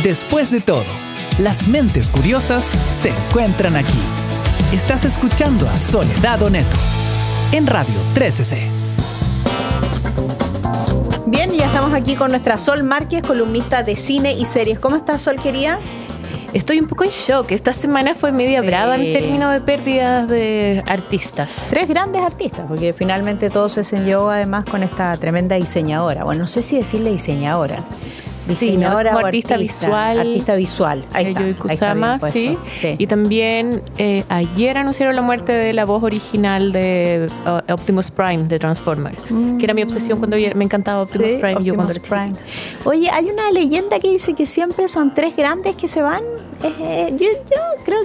Después de todo, las mentes curiosas se encuentran aquí. Estás escuchando a Soledad Oneto en Radio 13C. Bien, ya estamos aquí con nuestra Sol Márquez, columnista de cine y series. ¿Cómo estás, Sol, querida? Estoy un poco en shock. Esta semana fue media brava en términos de pérdidas de artistas. 3 grandes artistas, porque finalmente todo se encendió además con esta tremenda diseñadora. Bueno, no sé si decirle diseñadora. Diseñadora sí, ¿no? o artista visual. Artista visual. Ahí está. Yui Kusama, sí. Y también ayer anunciaron la muerte de la voz original de Optimus Prime de Transformers, que era mi obsesión cuando me encantaba Optimus Prime. Optimus Prime. Oye, hay una leyenda que dice que siempre son 3 grandes que se van. Yo creo